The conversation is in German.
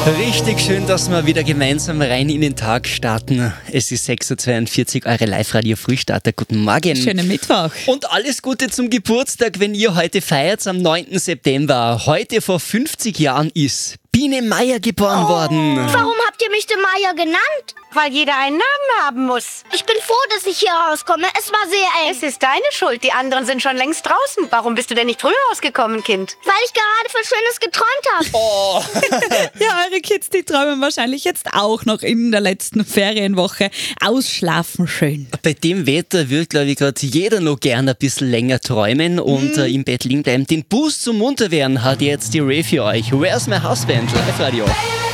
Richtig schön, dass wir wieder gemeinsam rein in den Tag starten. Es ist 6.42 Uhr, eure Live-Radio-Frühstarter. Guten Morgen. Schönen Mittwoch. Und alles Gute zum Geburtstag, wenn ihr heute feiert, am 9. September. Heute vor 50 Jahren ist Biene Meier geboren worden. Warum habt ihr mich denn Meier genannt? Weil jeder einen Namen haben muss. Ich bin froh, dass ich hier rauskomme. Es war sehr eng. Es ist deine Schuld. Die anderen sind schon längst draußen. Warum bist du denn nicht früher rausgekommen, Kind? Weil ich gerade viel Schönes geträumt habe. Ja, eure Kids, die träumen wahrscheinlich jetzt auch noch in der letzten Ferienwoche. Ausschlafen schön. Bei dem Wetter wird, glaube ich, gerade jeder noch gerne ein bisschen länger träumen und im Bett liegen bleiben. Den Boost zum Munterwerden hat jetzt die Ray für euch. Where's My Husband? Live-Radio.